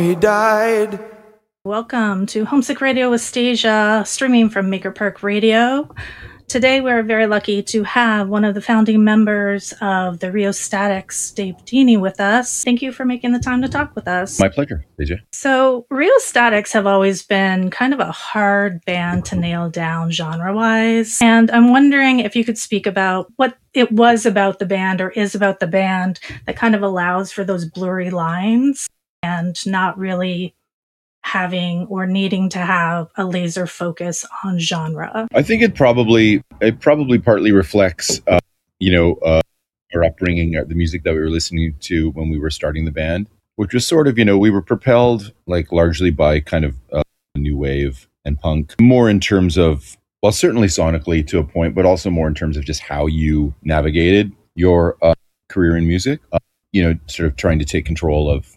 He died. Welcome to Homesick Radio with Stasia, streaming from Maker Park Radio. Today we're very lucky to have one of the founding members of the Rheostatics, Dave Deeney, with us. Thank you for making the time to talk with us. My pleasure, Stasia. So Rheostatics have always been kind of a hard band to nail down genre-wise, and I'm wondering if you could speak about what it was about the band or is about the band that kind of allows for those blurry lines and not really having or needing to have a laser focus on genre. I think it probably partly reflects, our upbringing, the music that we were listening to when we were starting the band, which was sort of, we were propelled largely by kind of new wave and punk, more in terms of, well, certainly sonically to a point, but also more in terms of just how you navigated your career in music. Sort of trying to take control of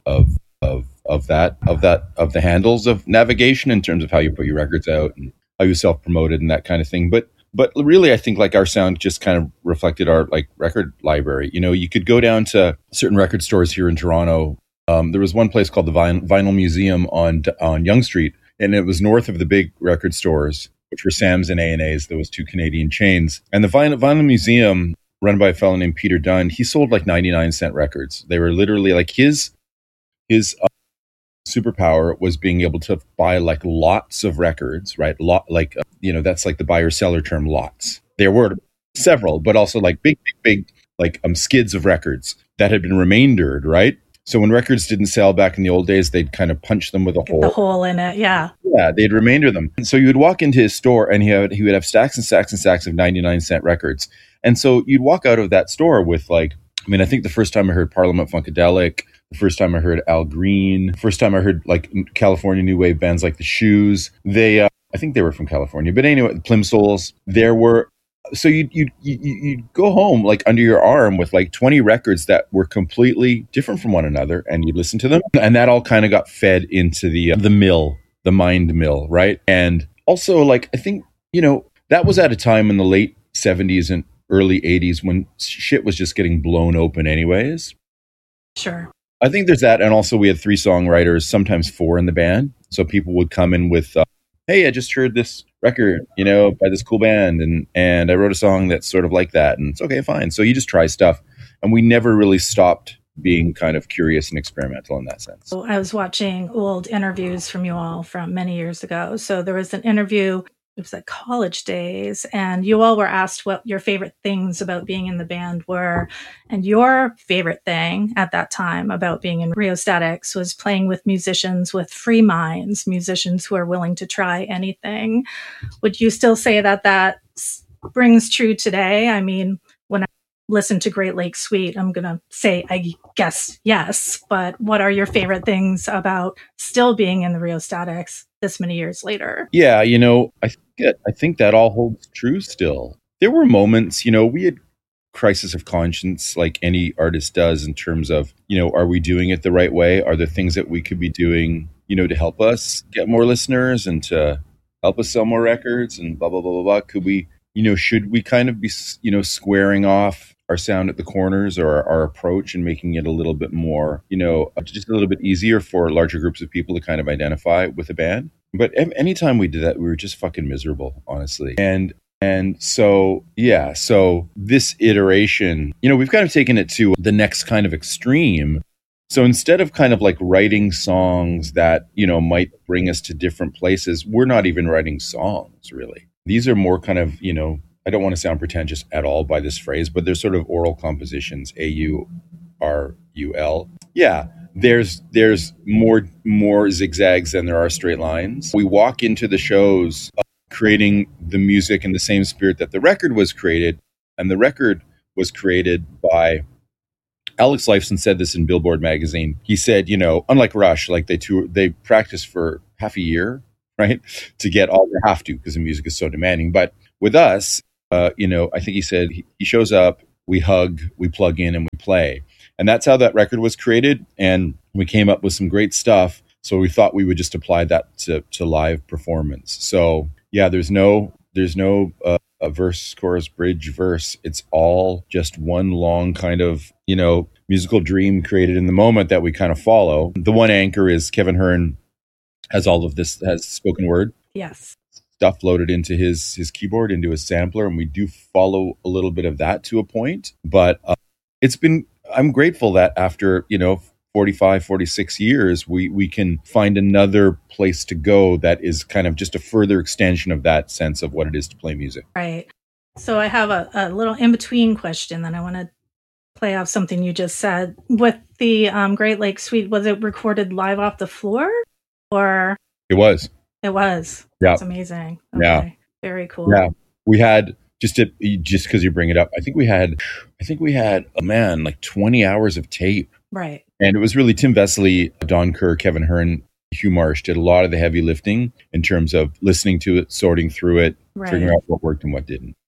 the handles of navigation in terms of how you put your records out and how you self-promoted and that kind of thing. But really, I think our sound just kind of reflected our record library. You could go down to certain record stores here in Toronto. There was one place called the Vinyl Museum on Yonge Street, and it was north of the big record stores, which were Sam's and A&A's. There was two Canadian chains. And the Vinyl Museum, run by a fellow named Peter Dunn, he sold 99-cent records. They were literally his superpower was being able to buy lots of records, right? That's the buyer seller term, lots. There were several, but also big skids of records that had been remaindered, right? So when records didn't sell back in the old days, they'd kind of punch them with a hole. The hole in it, yeah. Yeah, they'd remainder them. And so you would walk into his store and he would have stacks and stacks and stacks of 99-cent records. And so you'd walk out of that store with I think the first time I heard Parliament Funkadelic, the first time I heard Al Green, the first time I heard California new wave bands like the Shoes. They, I think they were from California, but anyway, the Plimsolls. There were, so you'd go home under your arm with 20 records that were completely different from one another, and you'd listen to them, and that all kind of got fed into the mill, the mind mill, right? And also, I think that was at a time in the late 70s and early 80s when shit was just getting blown open anyways. Sure. I think there's that. And also we had 3 songwriters, sometimes 4 in the band. So people would come in with, hey, I just heard this record, by this cool band. And I wrote a song that's sort of like that. And it's okay, fine. So you just try stuff. And we never really stopped being kind of curious and experimental in that sense. So I was watching old interviews from you all from many years ago. So there was an interview, it was at college days, and you all were asked what your favorite things about being in the band were. And your favorite thing at that time about being in Rheostatics was playing with musicians with free minds, musicians who are willing to try anything. Would you still say that rings true today? I mean, when I listen to Great Lake Suite, I'm going to say, I guess, yes. But what are your favorite things about still being in the Rheostatics this many years later? Yeah, I think that all holds true still. There were moments, we had crisis of conscience like any artist does in terms of, are we doing it the right way? Are there things that we could be doing, to help us get more listeners and to help us sell more records and blah, blah, blah, blah, blah. Could we, should we kind of be, squaring off our sound at the corners or our approach and making it a little bit more, just a little bit easier for larger groups of people to kind of identify with a band? But anytime we did that, we were just fucking miserable, honestly. And so, yeah, so this iteration, we've kind of taken it to the next kind of extreme. So instead of kind of writing songs that, might bring us to different places, we're not even writing songs, really. These are more kind of, I don't want to sound pretentious at all by this phrase, but they're sort of oral compositions, AURUL. Yeah. There's more zigzags than there are straight lines. We walk into the shows creating the music in the same spirit that the record was created, and the record was created by Alex Lifeson said this in Billboard magazine. He said, unlike Rush, they practice for half a year, right, to get all they have to because the music is so demanding. But with us, I think he said he shows up, we hug, we plug in, and we play. And that's how that record was created. And we came up with some great stuff. So we thought we would just apply that to live performance. So yeah, there's no a verse, chorus, bridge, verse. It's all just one long kind of, musical dream created in the moment that we kind of follow. The one anchor is Kevin Hearn has all of this, has spoken word. Yes. Stuff loaded into his keyboard, into his sampler, and we do follow a little bit of that to a point. But I'm grateful that after, 45, 46 years, we can find another place to go that is kind of just a further extension of that sense of what it is to play music. Right. So I have a little in-between question that I want to play off something you just said. With the Great Lakes Suite, was it recorded live off the floor? Or It was. It was. Yeah. That's amazing. Okay. Yeah. Very cool. Yeah. We had, just because you bring it up, I think we had, like 20 hours of tape. Right. And it was really Tim Vesely, Don Kerr, Kevin Hearn, Hugh Marsh did a lot of the heavy lifting in terms of listening to it, sorting through it, Right. figuring out what worked and what didn't.